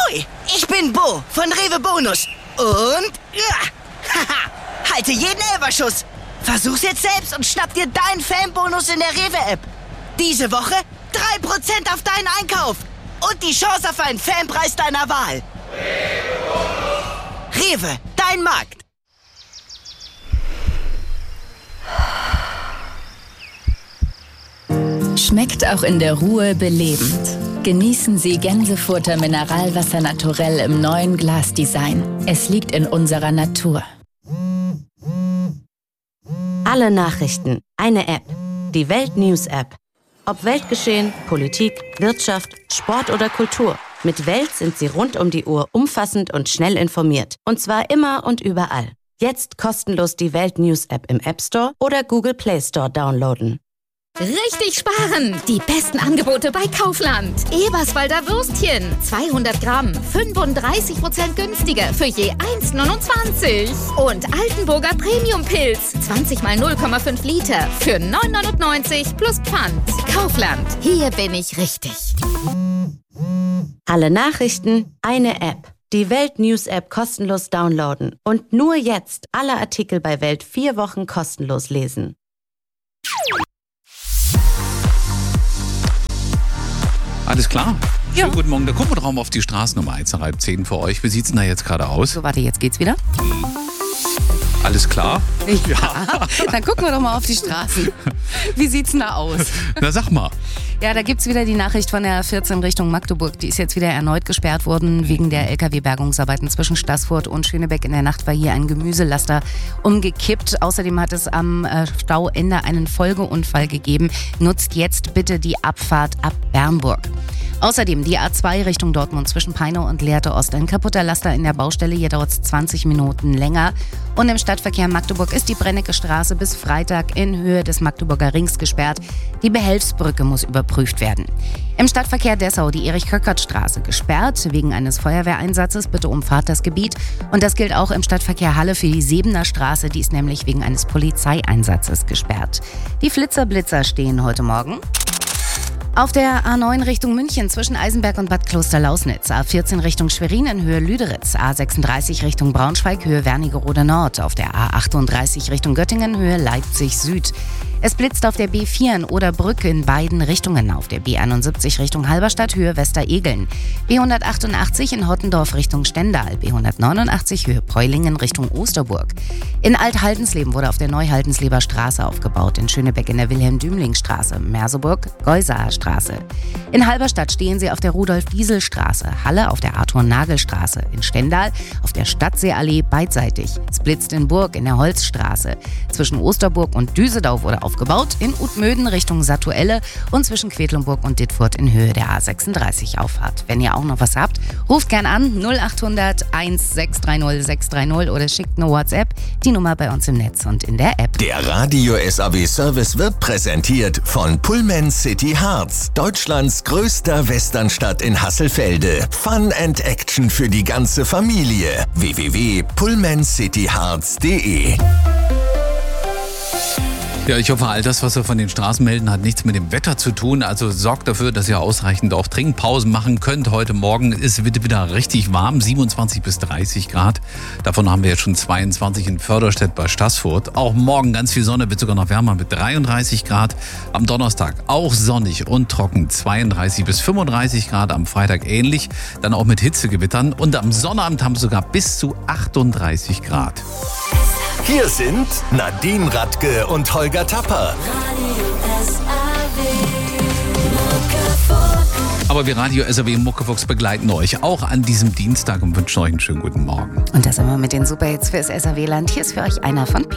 Hoi, ich bin Bo von Rewe Bonus. Und, haha, halte jeden Elferschuss. Versuch's jetzt selbst und schnapp dir deinen Fanbonus in der Rewe-App. Diese Woche 3% auf deinen Einkauf. Und die Chance auf einen Fanpreis deiner Wahl. Rewe, dein Markt. Schmeckt auch in der Ruhe belebend. Genießen Sie Gänsefutter Mineralwasser naturell im neuen Glasdesign. Es liegt in unserer Natur. Alle Nachrichten, eine App. Die Welt News App. Ob Weltgeschehen, Politik, Wirtschaft, Sport oder Kultur. Mit Welt sind Sie rund um die Uhr umfassend und schnell informiert. Und zwar immer und überall. Jetzt kostenlos die Welt News App im App Store oder Google Play Store downloaden. Richtig sparen! Die besten Angebote bei Kaufland. Eberswalder Würstchen, 200 Gramm, 35% günstiger für je 1,29. Und Altenburger Premium-Pilz, 20 mal 0,5 Liter für 9,99 plus Pfand. Kaufland, hier bin ich richtig. Alle Nachrichten, eine App. Die Welt News App kostenlos downloaden. Und nur jetzt alle Artikel bei Welt 4 Wochen kostenlos lesen. Alles klar? Ja. Schönen guten Morgen. Da gucken wir drauf auf die Straßennummer 1 nach halb 10 für euch. Wie sieht's denn da jetzt gerade aus? So, warte, jetzt geht's wieder. Alles klar? Ja. Dann gucken wir doch mal auf die Straßen. Wie sieht's denn da aus? Na, sag mal. Ja, da gibt's wieder die Nachricht von der 14 Richtung Magdeburg. Die ist jetzt wieder erneut gesperrt worden wegen der LKW-Bergungsarbeiten zwischen Staßfurt und Schönebeck. In der Nacht war hier ein Gemüselaster umgekippt. Außerdem hat es am Stauende einen Folgeunfall gegeben. Nutzt jetzt bitte die Abfahrt ab Bernburg. Außerdem die A2 Richtung Dortmund zwischen Peine und Lehrte Ost. Ein kaputter Laster in der Baustelle, hier dauert es 20 Minuten länger. Und im Stadtverkehr Magdeburg ist die Brennecke Straße bis Freitag in Höhe des Magdeburger Rings gesperrt. Die Behelfsbrücke muss überprüft werden. Im Stadtverkehr Dessau die Erich-Köckert-Straße gesperrt wegen eines Feuerwehreinsatzes. Bitte umfahrt das Gebiet. Und das gilt auch im Stadtverkehr Halle für die Sebener Straße. Die ist nämlich wegen eines Polizeieinsatzes gesperrt. Die Flitzer-Blitzer stehen heute Morgen auf der A9 Richtung München zwischen Eisenberg und Bad Klosterlausnitz, A14 Richtung Schwerin in Höhe Lüderitz, A36 Richtung Braunschweig, Höhe Wernigerode Nord, auf der A38 Richtung Göttingen, Höhe Leipzig Süd. Es blitzt auf der B4 in Oderbrück in beiden Richtungen, auf der B71 Richtung Halberstadt, Höhe Westeregeln, B188 in Hottendorf Richtung Stendal, B189 Höhe Preulingen Richtung Osterburg. In Alt-Haldensleben wurde auf der Neu-Haldensleber Straße aufgebaut, in Schönebeck in der Wilhelm-Dümling-Straße, Merseburg, Geusaer Straße. In Halberstadt stehen sie auf der Rudolf-Diesel-Straße, Halle auf der Arthur-Nagel-Straße, in Stendal auf der Stadtseeallee beidseitig. Es blitzt in Burg in der Holzstraße. Zwischen Osterburg und Düsedau wurde aufgebaut, in Utmöden Richtung Satuelle und zwischen Quedlinburg und Dittfurt in Höhe der A36 Auffahrt. Wenn ihr auch noch was habt, ruft gern an 0800 1630 630 oder schickt eine WhatsApp, die Nummer bei uns im Netz und in der App. Der Radio SAW Service wird präsentiert von Pullman City Harz, Deutschlands größter Westernstadt in Hasselfelde. Fun and Action für die ganze Familie. www.pullmancityharz.de. Ja, ich hoffe, all das, was wir von den Straßen melden, hat nichts mit dem Wetter zu tun. Also sorgt dafür, dass ihr ausreichend auch Trinkpausen machen könnt. Heute Morgen ist es wieder richtig warm, 27 bis 30 Grad. Davon haben wir jetzt schon 22 in Förderstedt bei Staßfurt. Auch morgen ganz viel Sonne, wird sogar noch wärmer mit 33 Grad. Am Donnerstag auch sonnig und trocken, 32 bis 35 Grad. Am Freitag ähnlich, dann auch mit Hitzegewittern. Und am Sonnabend haben wir sogar bis zu 38 Grad. Hier sind Nadine Radke und Holger Tapper. Aber wir Radio SAW Muckefuchs begleiten euch auch an diesem Dienstag und wünschen euch einen schönen guten Morgen. Und das immer mit den Superhits fürs SAW-Land. Hier ist für euch einer von P.